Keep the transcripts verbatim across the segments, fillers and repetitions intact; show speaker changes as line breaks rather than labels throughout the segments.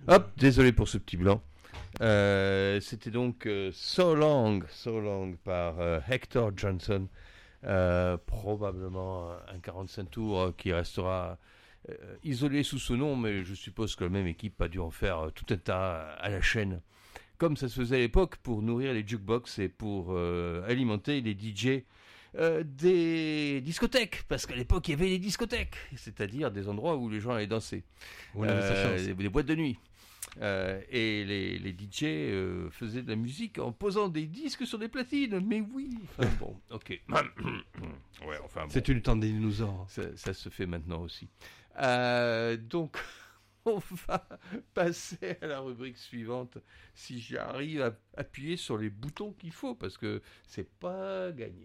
Hop, désolé pour ce petit blanc. Euh, c'était donc euh, So Long, So Long par euh, Hector Johnson. Euh, probablement un quarante-cinq tours euh, qui restera euh, isolé sous ce nom, mais je suppose que la même équipe a dû en faire euh, tout un tas à la chaîne, comme ça se faisait à l'époque pour nourrir les jukebox et pour euh, alimenter les D J euh, des discothèques, parce qu'à l'époque il y avait des discothèques, c'est-à-dire des endroits où les gens allaient danser, euh, des, des boîtes de nuit. Euh, et les, les D J euh, faisaient de la musique en posant des disques sur des platines. Mais oui, enfin bon, ok. Ouais, enfin bon.
C'est une temps des dinosaures.
Ça, ça se fait maintenant aussi. Euh, donc, on va passer à la rubrique suivante. Si j'arrive à appuyer sur les boutons qu'il faut, parce que c'est pas gagné.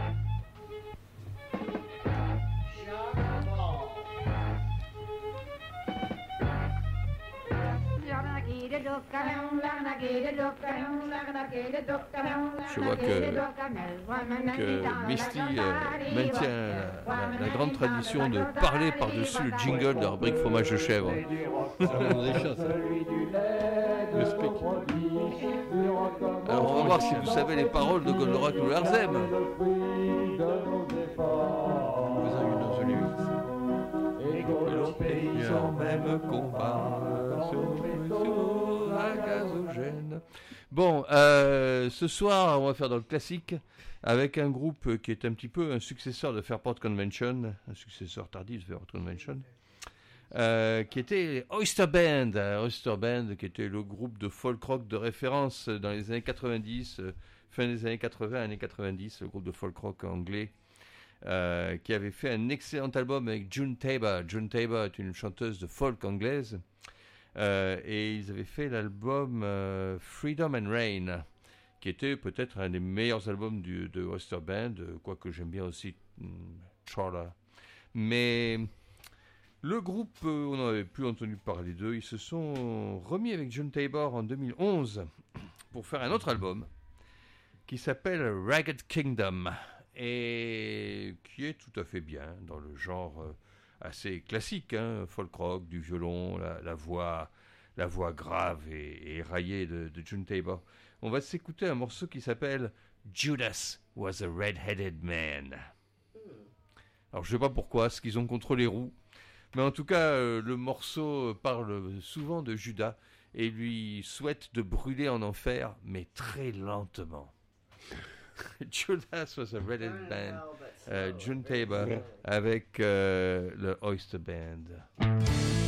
Je vois que, que Misty euh, maintient la, la, la grande tradition de parler par-dessus le jingle de la rubrique fromage de chèvre. Alors on va voir si vous savez les paroles de Goldorak ou Larzem. Vous avez une entenue. Et l'on paye en même combat sur la gazogène. Bon, euh, ce soir, on va faire dans le classique avec un groupe qui est un petit peu un successeur de Fairport Convention, un successeur tardif de Fairport Convention, euh, qui était Oyster Band, Oyster Band, qui était le groupe de folk rock de référence dans les années quatre-vingt-dix, euh, fin des années quatre-vingts, années quatre-vingt-dix, le groupe de folk rock anglais. Euh, qui avait fait un excellent album avec June Tabor. June Tabor est une chanteuse de folk anglaise. Euh, et ils avaient fait l'album euh, Freedom and Rain, qui était peut-être un des meilleurs albums du, de Oyster Band, quoique j'aime bien aussi hmm, Charla. Mais le groupe, euh, on n'avait plus entendu parler d'eux. Ils se sont remis avec June Tabor en deux mille onze pour faire un autre album qui s'appelle Ragged Kingdom, et qui est tout à fait bien dans le genre euh, assez classique, hein, folk rock, du violon, la, la voix, la voix grave et, et éraillée de, de June Tabor. On va s'écouter un morceau qui s'appelle Judas was a red-headed man. Alors je sais pas pourquoi, ce qu'ils ont contre les roues, mais en tout cas euh, le morceau parle souvent de Judas et lui souhaite de brûler en enfer, mais très lentement. Judas was a red-headed man, euh, June Tabor avec euh, le Oyster Band.